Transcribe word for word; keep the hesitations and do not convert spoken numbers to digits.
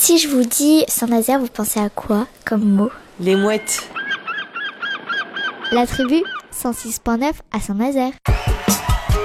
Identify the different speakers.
Speaker 1: Si je vous dis Saint-Nazaire, vous pensez à quoi comme mot?
Speaker 2: Les mouettes.
Speaker 1: La tribu cent six point neuf à Saint-Nazaire.